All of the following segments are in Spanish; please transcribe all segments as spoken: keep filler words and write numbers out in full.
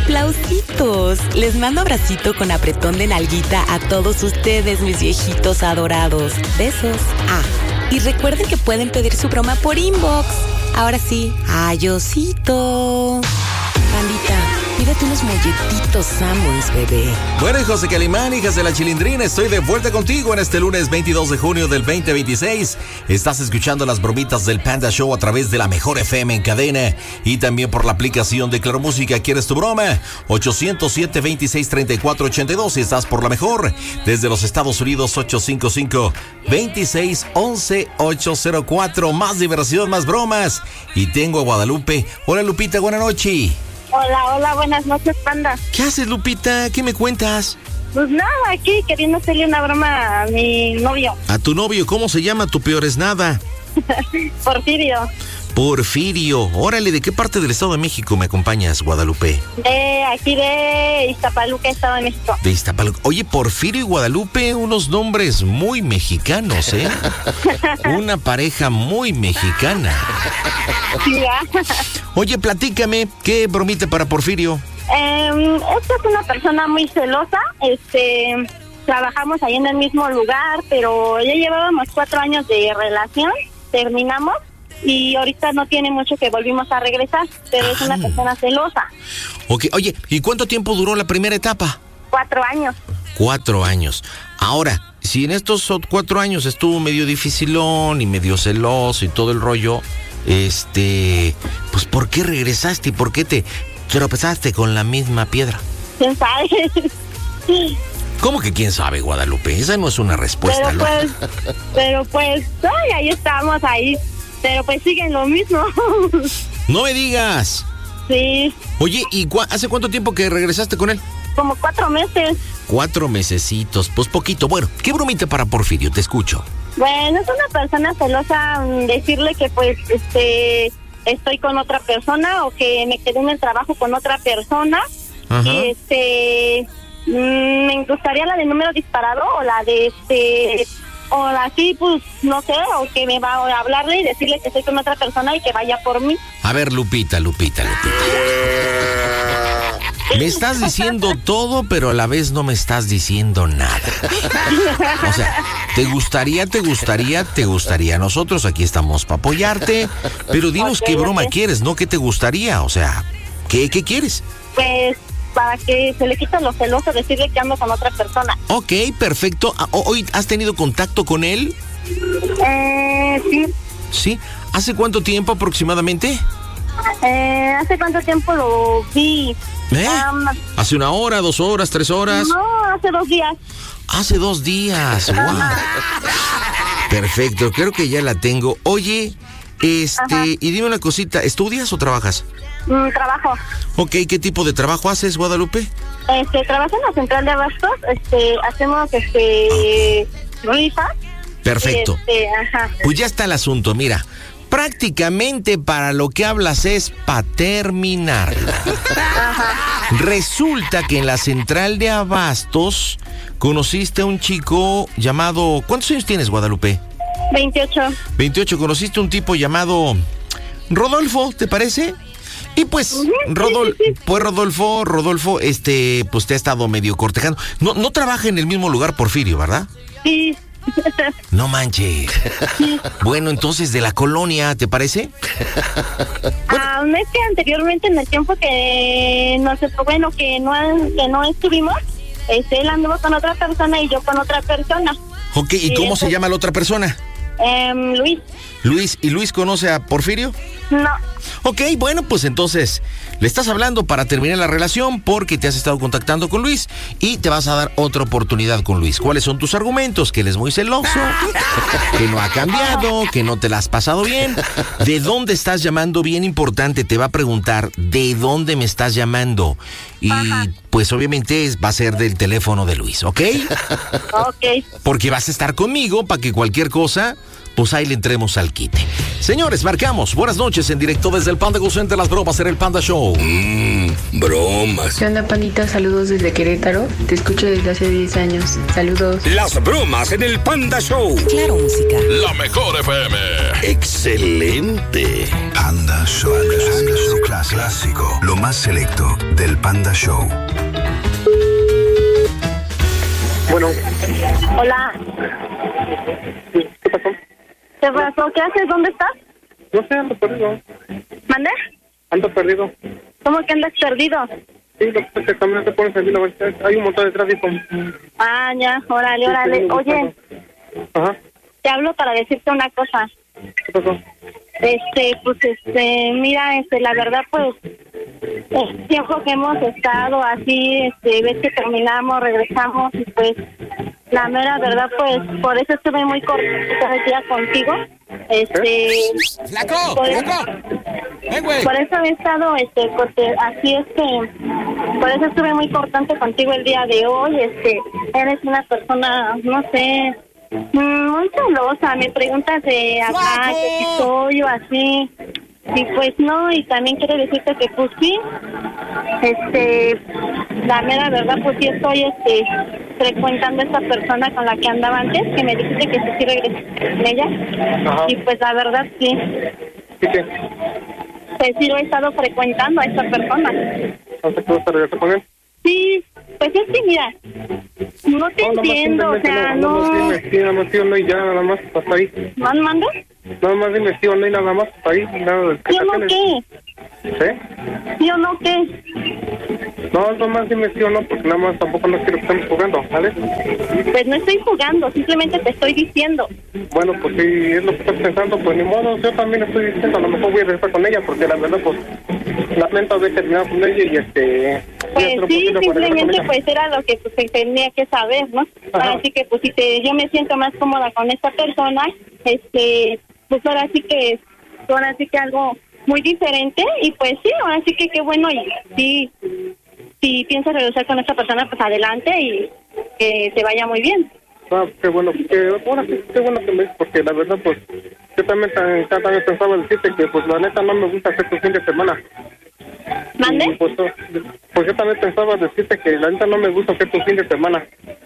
aplausitos. Les mando abracito con apretón de nalguita a todos ustedes, mis viejitos adorados. Besos. Ah, y recuerden que pueden pedir su broma por inbox. Ahora sí, adiosito. Bandita, pídete unos molletitos Sanborns, bebé. Bueno, hijos de Calimán, hijas de la Chilindrina, estoy de vuelta contigo en este lunes veintidós de junio del veinte veintiséis. Estás escuchando las bromitas del Panda Show a través de la Mejor F M en cadena y también por la aplicación de Claro Música. ¿Quieres tu broma? ocho cero siete, veintiséis, treinta y cuatro ochenta y dos. Si estás por la Mejor, desde los Estados Unidos, ocho cinco cinco, veintiséis, once, ochocientos cuatro. Más diversión, más bromas. Y tengo a Guadalupe. Hola, Lupita, buenas noches. Hola, hola, buenas noches, Panda. ¿Qué haces, Lupita? ¿Qué me cuentas? Pues nada, aquí queriendo hacerle una broma a mi novio. ¿A tu novio? ¿Cómo se llama? Tu peor es nada. Porfirio. Porfirio. Órale, ¿de qué parte del Estado de México me acompañas, Guadalupe? De aquí de Iztapaluca, Estado de México. De Iztapaluca. Oye, Porfirio y Guadalupe, unos nombres muy mexicanos, ¿eh? Una pareja muy mexicana. Ya. Oye, platícame, ¿qué bromita para Porfirio? Eh, esta es una persona muy celosa. Este, trabajamos ahí en el mismo lugar, pero ya llevábamos cuatro años de relación. Terminamos. Y ahorita no tiene mucho que volvimos a regresar, pero ah. es una persona celosa. Ok, oye, ¿y cuánto tiempo duró la primera etapa? Cuatro años. Cuatro años. Ahora, si en estos cuatro años estuvo medio dificilón y medio celoso y todo el rollo, este, pues ¿por qué regresaste y por qué te tropezaste con la misma piedra? ¿Quién sabe? ¿Cómo que quién sabe, Guadalupe? Esa no es una respuesta, pero ¿no? Pues, pero pues, ay, ahí estamos, ahí. Pero pues siguen lo mismo. ¡No me digas! Sí. Oye, ¿y cu- hace cuánto tiempo que regresaste con él? Como cuatro meses. Cuatro mesecitos, pues poquito. Bueno, ¿qué bromita para Porfirio? Te escucho. Bueno, es una persona celosa, decirle que pues, este, estoy con otra persona o que me quedé en el trabajo con otra persona. Ajá. Y este, mmm, me gustaría la de número disparado o la de este... O así, pues, no sé, o que me va a hablarle y decirle que estoy con otra persona y que vaya por mí. A ver, Lupita, Lupita, Lupita. Me estás diciendo todo, pero a la vez no me estás diciendo nada. O sea, te gustaría, te gustaría, te gustaría. Nosotros aquí estamos para apoyarte, pero dinos okay, qué broma okay. quieres, ¿no? ¿Qué te gustaría? O sea, ¿qué, qué quieres? Pues... para que se le quite lo celoso, decirle que ando con otra persona. Ok, perfecto. ¿Hoy has tenido contacto con él? Eh, sí. ¿Sí? ¿Hace cuánto tiempo aproximadamente? Eh, ¿hace cuánto tiempo lo vi? ¿Eh? Um, ¿Hace una hora, dos horas, tres horas? No, hace dos días. Hace dos días, wow. Perfecto, creo que ya la tengo. Oye, este, Ajá. y dime una cosita, ¿estudias o trabajas? Mm, trabajo. Ok, ¿qué tipo de trabajo haces, Guadalupe? Este, trabajo en la central de abastos, este, hacemos, este, rifas. Perfecto. Este, ajá. Pues ya está el asunto, mira, prácticamente para lo que hablas es para terminar. Ajá. Resulta que en la central de abastos conociste a un chico llamado, ¿cuántos años tienes, Guadalupe? veintiocho. veintiocho, conociste a un tipo llamado Rodolfo, ¿te parece? Y pues, uh-huh, Rodol- sí, sí, sí. pues Rodolfo, Rodolfo, este, pues te ha estado medio cortejando. No, no trabaja en el mismo lugar, Porfirio, ¿verdad? Sí. No manches. Sí. Bueno, entonces de la colonia, ¿te parece? Bueno. Ah, es que anteriormente en el tiempo que no sé, bueno, que no, que no estuvimos, este, él anduvo con otra persona y yo con otra persona. Ok, ¿y, y cómo eso... se llama la otra persona? Um, Luis. Luis, ¿y Luis conoce a Porfirio? No. Ok, bueno, pues entonces le estás hablando para terminar la relación porque te has estado contactando con Luis y te vas a dar otra oportunidad con Luis. ¿Cuáles son tus argumentos? Que él es muy celoso, que no ha cambiado, que no te la has pasado bien. ¿De dónde estás llamando? Bien importante, te va a preguntar, ¿de dónde me estás llamando? Y Ajá. pues obviamente va a ser del teléfono de Luis, ¿ok? Ok. Porque vas a estar conmigo para que cualquier cosa... pues ahí le entremos al quite. Señores, marcamos. Buenas noches en directo desde el Panda Go Center. Las bromas en el Panda Show. Mmm, bromas. ¿Qué onda, Pandita? Saludos desde Querétaro. Te escucho desde hace diez años. Saludos. Las bromas en el Panda Show. Claro, música. La Mejor F M. Excelente. Panda Show. Panda Show clásico. Lo más selecto del Panda Show. Bueno. Hola. ¿Qué pasó? ¿Qué pasó? ¿Qué haces? ¿Dónde estás? No sé, ando perdido. ¿Mande? Ando perdido. ¿Cómo que andas perdido? Sí, lo que pasa es que también te pones aquí, la verdad, hay un montón de tráfico. Ah, ya, órale, órale. Oye, ajá. Te hablo para decirte una cosa. ¿Qué pasó? Este, pues, este, mira, este, la verdad, pues, el tiempo que hemos estado así, este, ves que terminamos, regresamos, y pues, la mera verdad, pues, por eso estuve muy cortita el día contigo. Este... ¡Flaco! Por, ¡Flaco! ¡Eh, güey! Por eso he estado, este, porque así es que, por eso estuve muy cortante contigo el día de hoy, este, eres una persona, no sé, muy celosa, me preguntas de acá, que si soy o así, y pues no, y también quiero decirte que pues sí, este, la mera verdad, pues sí estoy, este, frecuentando a esta persona con la que andaba antes, que me dijiste que sí, sí regresé con ella. Ajá. Y pues la verdad sí. ¿Sí qué? Pues sí lo he estado frecuentando a esta persona. ¿Hasta que vas a regresar con él? Sí, pues es que mira, no te no, entiendo, o sea, no... No, no, dime, sí, nada más, sí o no, y ya, nada más, hasta ahí. ¿Man mando? Nada más dime sí o no, y nada más, hasta ahí, nada de ¿Sí o no qué? ¿Sí? ¿Sí o no qué? No, nada más dime sí o no, porque nada más tampoco no quiero que estemos jugando, ¿vale? Pues no estoy jugando, simplemente te estoy diciendo. Bueno, pues si es lo que estás pensando, pues ni modo, yo también estoy diciendo, a lo mejor voy a regresar con ella, porque la verdad, pues, lamento haber terminado con ella y este... Pues sí, simplemente pues era lo que pues, se tenía que saber, ¿no? Ajá. Así que pues si te, yo me siento más cómoda con esta persona, este, pues ahora sí que, ahora sí que algo muy diferente, y pues sí, ahora sí que qué bueno, y sí, si piensas regresar con esta persona, pues adelante y que te vaya muy bien. Ah, qué bueno, que, ahora sí, qué bueno que me dices, porque la verdad, pues, yo también, también pensaba decirte que, pues, la neta no me gusta hacer tu fin de semana. ¿Mande? Y, pues, pues yo también pensaba decirte que la neta no me gusta hacer tu fin de semana.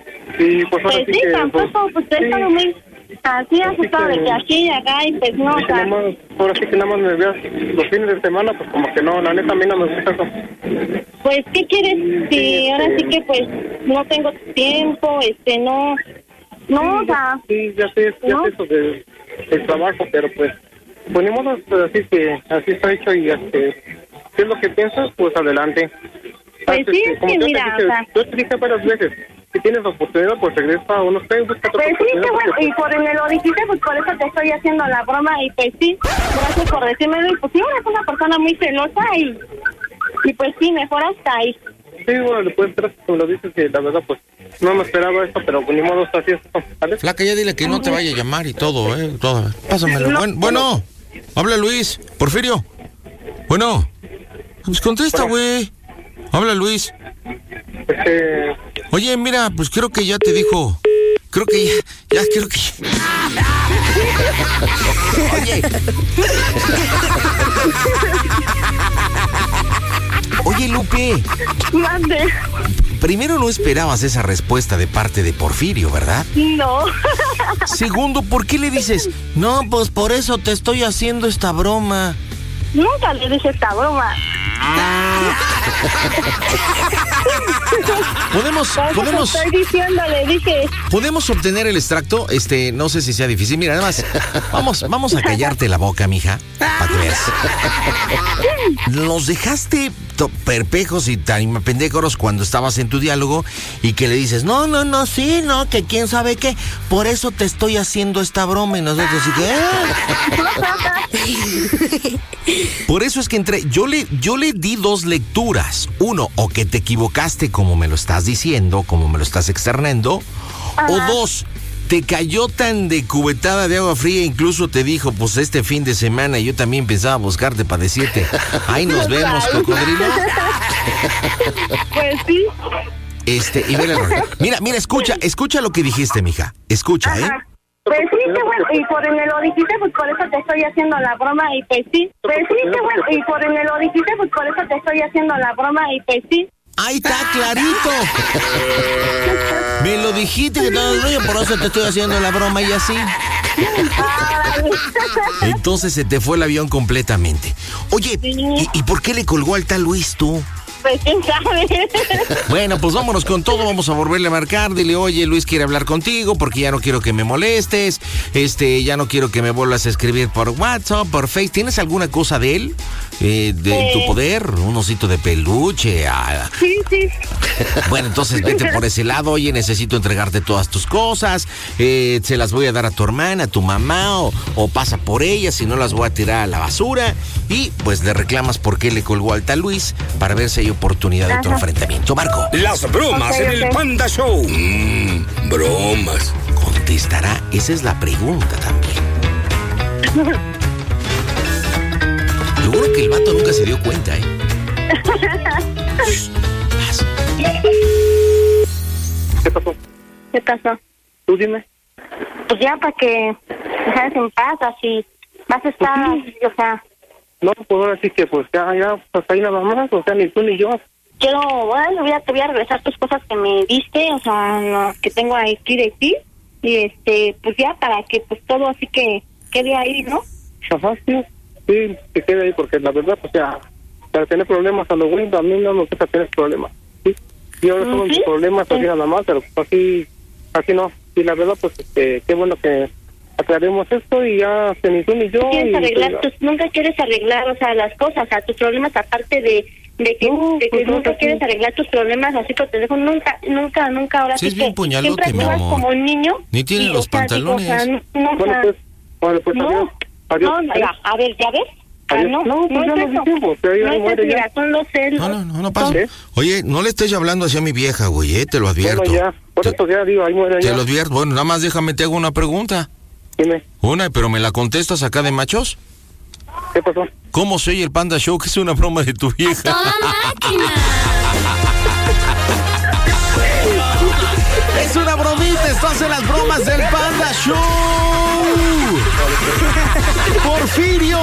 Y pues ahora pues sí, sí que... tampoco, pues, pues he estado sí, muy así asustado de que aquí y acá, y pues no, o sea... Más, ahora sí que nada más me veas los fines de semana, pues como que no, la neta a mí no me gusta eso. Pues, ¿qué quieres? Si sí, ahora este... sí que, pues, no tengo tiempo, este, no... No, sí, o sea... Sí, ya sé, ya ¿no? sé eso de, del trabajo, pero pues... Pues ni modo, así que así está hecho, y este... ¿qué es lo que piensas? Pues adelante. Pues sí, es que mira, dije, o sea... Yo te dije varias veces, si tienes la oportunidad, pues regresa o no sé, busca otra Pues sí, qué bueno, porque... y por me lo dijiste, pues por eso te estoy haciendo la broma, y pues sí, gracias por decírmelo, y pues sí, eres una persona muy celosa, y, y pues sí, mejor hasta ahí. Sí, bueno, después tú lo dices, que la verdad, pues, no me esperaba esto, pero ni modo, está así, ¿vale? Flaca, ya dile que no te vaya a llamar y todo, ¿eh? Todo. Pásamelo. No, bueno, bueno, habla Luis. Porfirio. Bueno. Pues contesta, güey. Bueno. Habla Luis. Este... Oye, mira, pues creo que ya te dijo. Creo que ya, ya creo que... Oye. Oye, Lupe. Mande. Primero, no esperabas esa respuesta de parte de Porfirio, ¿verdad? No. Segundo, ¿por qué le dices? No, pues por eso te estoy haciendo esta broma. Nunca le dije esta broma. Podemos, podemos. Estoy diciendo, le dije. Podemos obtener el extracto, este, no sé si sea difícil. Mira, además, vamos, vamos a callarte la boca, mija, para que veas. Los dejaste perpejos y tan pendejos cuando estabas en tu diálogo y que le dices, no, no, no, sí, no, que quién sabe qué. Por eso te estoy haciendo esta broma, y nosotros y que. Por eso es que entré. Yo le, yo le di dos lecturas. Uno, o que te equivocaste como me lo estás diciendo, como me lo estás externando. Ajá. O dos, te cayó tan de cubetada de agua fría, incluso te dijo, pues este fin de semana yo también pensaba buscarte para decirte, ahí nos vemos, cocodrilo. Pues sí. Este, y mira, mira, mira, escucha, escucha lo que dijiste, mija. Escucha, ¿eh? Ajá. Pues sí, qué bueno, y por me lo dijiste, pues por eso te estoy haciendo la broma, y pues sí. Pues sí, qué bueno, y por me lo dijiste, pues por eso te estoy haciendo la broma, y pues sí. Ahí está, clarito. Me lo dijiste que todo el rollo, por eso te estoy haciendo la broma, y así. Entonces se te fue el avión completamente. Oye, Sí. ¿y, y por qué le colgó al tal Luis tú? Pues quién sabe. Bueno, pues vámonos con todo, vamos a volverle a marcar, dile, oye, Luis quiere hablar contigo porque ya no quiero que me molestes, este, ya no quiero que me vuelvas a escribir por WhatsApp, por Face. ¿Tienes alguna cosa de él, eh, de Eh. tu poder? Un osito de peluche. Ah. Sí, sí. Bueno, entonces vete por ese lado, oye, necesito entregarte todas tus cosas, eh, se las voy a dar a tu hermana, a tu mamá, o, o pasa por ellas, si no las voy a tirar a la basura, y pues le reclamas por qué le colgó al tal Luis, para ver si hay oportunidad de otro Ajá. enfrentamiento. Marco, Las bromas Ok, en el ok. Panda Show. Mmm, bromas. ¿contestará? Esa es la pregunta también. Seguro que el vato nunca se dio cuenta, ¿eh? Shh, paz. ¿Qué pasó? ¿Qué pasó? Tú dime. Pues ya para que me dejes en paz, así vas a estar, o sea, No, pues ahora sí que pues ya, ya, pues ahí nada más, o sea, ni tú ni yo. quiero, bueno, voy a, te voy a regresar tus cosas que me diste, o sea, no, que tengo aquí de ti, y este, pues ya para que pues todo así que quede ahí, ¿no? Ajá, sí, sí, que quede ahí, porque la verdad, pues ya, para tener problemas a lo bueno, a mí no me gusta tener problemas, ¿sí? Y ahora son ¿Sí? problemas así Sí. nada más, pero pues así, así no. Y la verdad, pues, este, qué bueno que aclaremos esto y ya, que ni tú ni yo. Quieres y, arreglar, pues, tus, nunca quieres arreglar, o sea, las cosas, o sea, tus problemas aparte de, de que, No, de que pues no, nunca pues, quieres sí. arreglar tus problemas así por teléfono, nunca, nunca, nunca, ahora Sí, es bien que puñalote, siempre mi actúas amor. como un niño. Ni tiene y, los o sea, digo, o sea, pantalones. no, no, o bueno, sea, pues, bueno, pues, no, adiós. Adiós. no, no, ya, a ver, ¿ya ves? Ah, Adiós. no, No, pues no ya es lo eso. dijimos, ya, ya No es muere eso, ya. mira, son los celos. No, no, no, no pasa. ¿Eh? Oye, no le estés hablando así a mi vieja, güey, eh, te lo advierto. Bueno, ya, por Te- eso ya digo, ahí muere Te ya. lo advierto. Bueno, nada más déjame, te hago una pregunta. Dime, Una, pero me la contestas acá de machos. ¿qué pasó? ¿Cómo soy el Panda Show? Que es una broma de tu vieja. Es una bromita, estás en las bromas del Panda Show. Porfirio.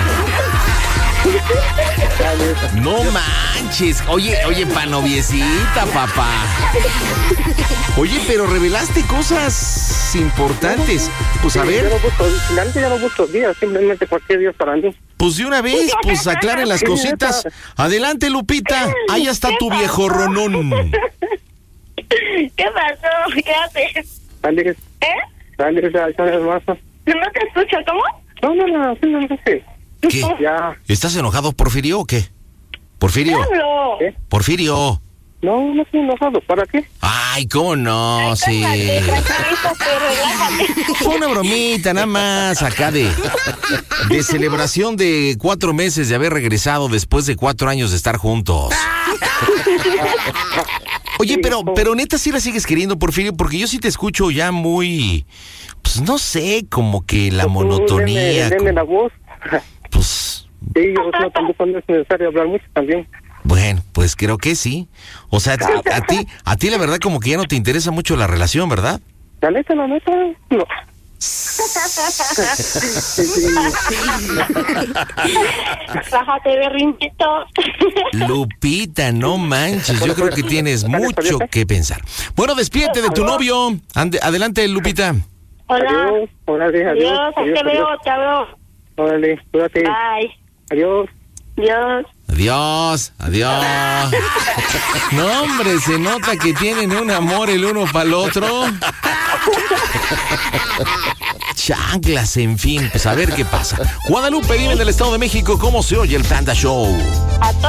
No manches. Oye, oye, pa' noviecita, papá. Oye, pero revelaste cosas importantes. Pues a Ya ver, no busco, la neta ya no busco días, simplemente cualquier día para mí. pues de una vez, pues aclaren las cositas. Adelante, Lupita. Ahí está tu viejo ronón. ¿Qué pasó? ¿Qué haces? Dale, ¿Eh? dale, ya, ya, más. No te escucho, ¿cómo? No, no, no, sí, no, no sé. ¿Qué? Ya, ¿Estás enojado, Porfirio, o qué? Porfirio, Hablo. ¿qué? Porfirio. No, no estoy enojado, ¿para qué? Ay, cómo no, sí. Cálmate, tranquilízate, relájate. Fue una bromita, nada más, acá de, de celebración de cuatro meses de haber regresado después de cuatro años de estar juntos. Oye, pero, pero neta sí la sigues queriendo, Porfirio, porque yo sí te escucho ya muy, pues no sé, como que la Tú, monotonía. Deme, deme la voz. Pues, Sí, yo no, tampoco no es necesario hablar mucho también. bueno, pues creo que sí. O sea, a, a ti, a ti la verdad como que ya no te interesa mucho la relación, ¿verdad? La neta, la neta, no. Bájate, berrinchito. Lupita, no manches, yo creo que tienes mucho que pensar. Bueno, despídete de tu novio. Ande, adelante, Lupita. Hola. Adiós, órale, adiós. Adiós, ahí te veo, te veo. Órale, cuídate. Bye. Adiós. Adiós. Adiós, adiós. No, hombre, se nota que tienen un amor el uno para el otro. Chanclas, en fin, pues a ver qué pasa. Guadalupe, dime del Estado de México, ¿cómo se oye el Panda Show? A